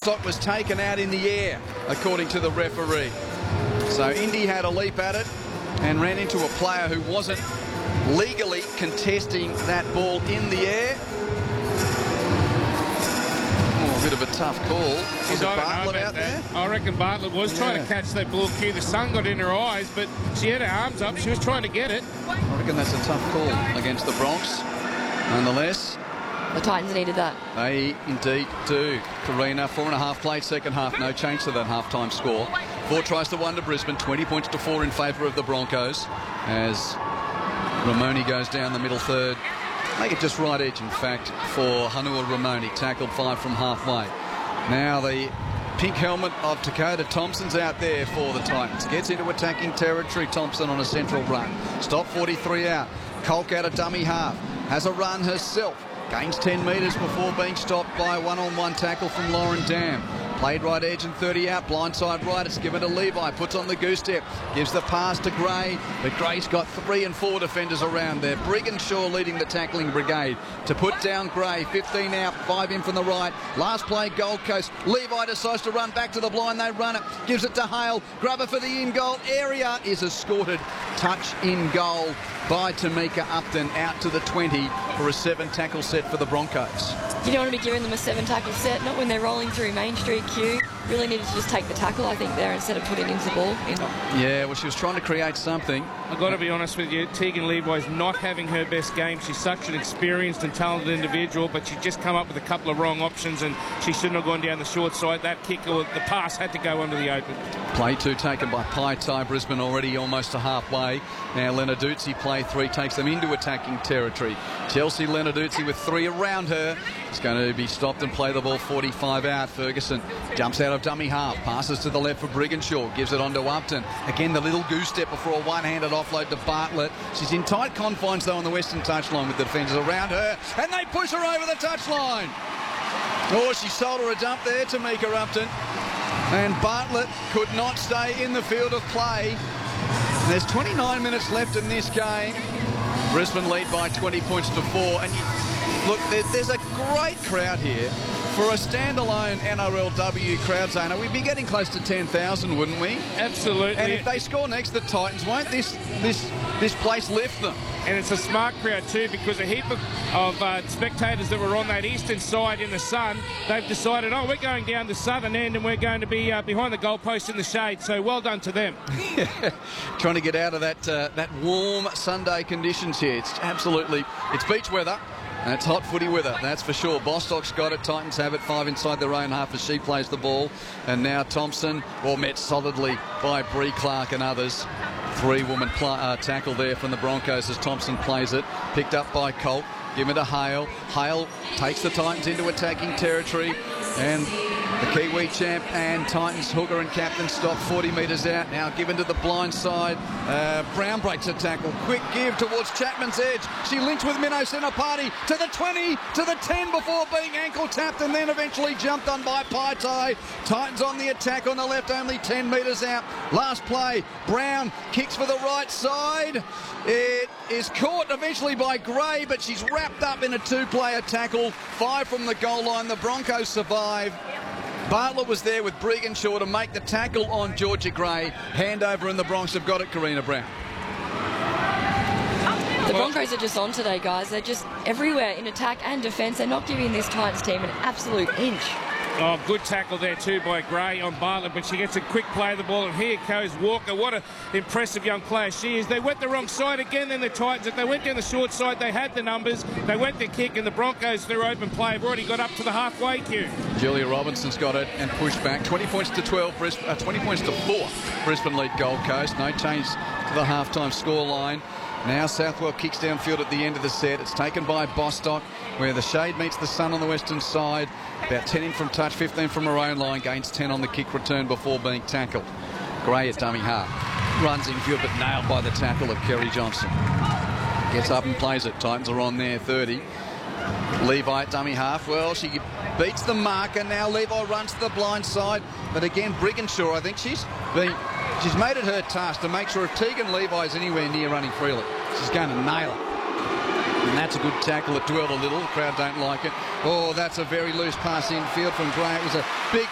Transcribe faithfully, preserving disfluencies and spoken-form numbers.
Bostock was taken out in the air, according to the referee. So Indy had a leap at it and ran into a player who wasn't legally contesting that ball in the air. Oh, a bit of a tough call. Was it Bartlett out there? I reckon Bartlett was yeah. trying to catch that ball cue. The sun got in her eyes, but she had her arms up. She was trying to get it. I reckon that's a tough call against the Bronx. Nonetheless, the Titans needed that. They indeed do. Karina, four and a half played second half. No change to that half-time score. Four tries to one to Brisbane. twenty points to four in favour of the Broncos as Ramoni goes down the middle third. Make it just right edge, in fact, for Hanua Ramoni. Tackled five from halfway. Now the pink helmet of Dakota Thompson's out there for the Titans. Gets into attacking territory. Thompson on a central run. Stop forty-three out. Kolk out a dummy half. Has a run herself. Gains ten metres before being stopped by a one-on-one tackle from Lauren Dam. Played right edge and thirty out, blindside right. It's given to Levi, puts on the goose step, gives the pass to Gray, but Gray's got three and four defenders around there. Brigginshaw leading the tackling brigade to put down Gray. fifteen out, five in from the right. Last play, Gold Coast. Levi decides to run back to the blind. They run it, gives it to Hale. Grubber for the in-goal area is escorted. Touch in goal by Tamika Upton out to the twenty for a seven-tackle set for the Broncos. You don't want to be giving them a seven-tackle set, not when they're rolling through Main Street, Q. Really needed to just take the tackle, I think, there instead of putting into the ball. In. Yeah, well, she was trying to create something. I've got to be honest with you, Tegan Levi's not having her best game. She's such an experienced and talented individual, but she just come up with a couple of wrong options, and she shouldn't have gone down the short side. That kick or the pass had to go under the open. Play two taken by Paitai. Brisbane already almost to halfway. Now Lenarduzzi, play three, takes them into attacking territory. Chelsea Lenarduzzi with three around her. It's going to be stopped and play the ball forty-five out. Ferguson jumps out of dummy half, passes to the left for Brigginshaw, gives it on to Upton. Again, the little goose step before a one-handed offload to Bartlett. She's in tight confines, though, on the western touchline with the defenders around her, and they push her over the touchline. Oh, she sold her a dump there to Mika Upton. And Bartlett could not stay in the field of play. And there's twenty-nine minutes left in this game. Brisbane lead by twenty points to four. And you, look, there, there's a great crowd here. For a standalone N R L W crowd zone, we'd be getting close to ten thousand, wouldn't we? Absolutely. And if they score next to the Titans, won't this this this place lift them? And it's a smart crowd too, because a heap of, of uh, spectators that were on that eastern side in the sun, they've decided, oh, we're going down the southern end and we're going to be uh, behind the goalpost in the shade. So well done to them. Trying to get out of that uh, that warm Sunday conditions here. It's absolutely, it's beach weather. And it's hot footy weather, that's for sure. Bostock's got it. Titans have it. Five inside their own half as she plays the ball. And now Thompson, well, met solidly by Bree Clark and others. Three-woman uh, tackle there from the Broncos as Thompson plays it. Picked up by Colt. Give it to Hale. Hale takes the Titans into attacking territory. And the Kiwi champ and Titans hooker and captain stop forty metres out. Now given to the blind side. Uh, Brown breaks a tackle. Quick give towards Chapman's edge. She links with Minnow Sinapati to the twenty, to the ten before being ankle tapped and then eventually jumped on by Paitai. Titans on the attack on the left, only ten metres out. Last play. Brown kicks for the right side. It is caught eventually by Gray, but she's wrapped up in a two-player tackle. Five from the goal line. The Broncos survive. Bartlett was there with Brigginshaw to make the tackle on Georgia Gray. Handover and the Bronx have got it, Karina Brown. The Broncos are just on today, guys. They're just everywhere in attack and defence. They're not giving this Titans team an absolute inch. Oh, good tackle there too by Gray on Bartlett, but she gets a quick play of the ball, and here goes Walker. What an impressive young player she is. They went the wrong side again, then the Titans. If they went down the short side, they had the numbers. They went the kick, and the Broncos, through open play, have already got up to the halfway queue. Julia Robinson's got it and pushed back. twenty points to twelve, Bris uh, twenty points to four. Brisbane lead Gold Coast. No change to the halftime scoreline. Now Southwell kicks downfield at the end of the set. It's taken by Bostock, where the shade meets the sun on the western side. About ten in from touch, fifteen from her own line. Gains ten on the kick return before being tackled. Gray at dummy half. Runs infield, but nailed by the tackle of Kerry Johnson. Gets up and plays it. Titans are on there, thirty. Levi at dummy half. Well, she beats the marker. Now Levi runs to the blind side. But again, Brigginshaw, I think she's been... She's made it her task to make sure if Tegan Levi is anywhere near running freely, she's going to nail it. And that's a good tackle. It dwelled a little. The crowd don't like it. Oh, that's a very loose pass infield from Gray. It was a big